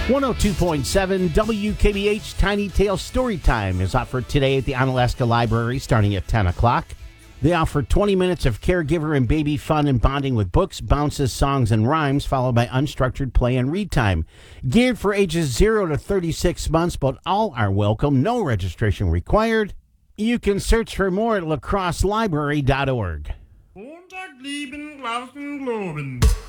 102.7 WKBH Tiny Tale Storytime is offered today at the Onalaska Library starting at 10 o'clock. They offer 20 minutes of caregiver and baby fun and bonding with books, bounces, songs, and rhymes, followed by unstructured play and read time. Geared for ages 0 to 36 months, but all are welcome. No registration required. You can search for more at lacrosselibrary.org. Montag, lieben, laufen, globen.